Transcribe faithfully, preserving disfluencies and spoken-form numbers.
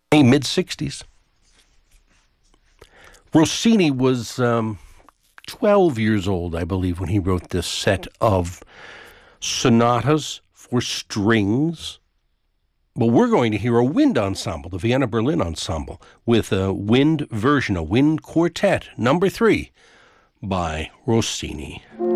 mid-sixties. Rossini was um, twelve years old, I believe, when he wrote this set of sonatas for strings. Well, we're going to hear a wind ensemble, the Vienna Berlin Ensemble, with a wind version, a wind quartet, number three, by Rossini.